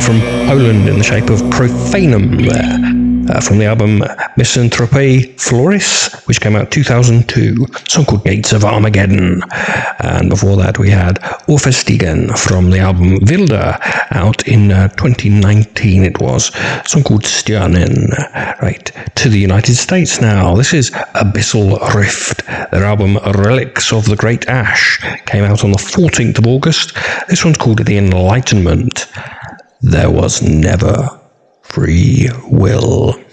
from Poland in the shape of Profanum there, from the album Misanthropy Floris, which came out 2002, a song called Gates of Armageddon. And before that we had Orfestigen from the album Wilder, out in 2019 it was, a song called Stjernen. Right, to the United States now. This is Abyssal Rift. Their album Relics of the Great Ash came out on the 14th of August. This one's called The Enlightenment. There was never free will.